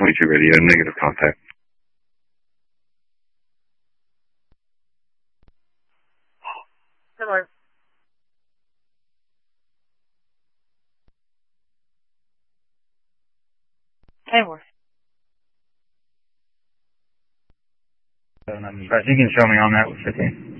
22 radio, negative contact. Hello. Hayworth. You can show me on that with 15.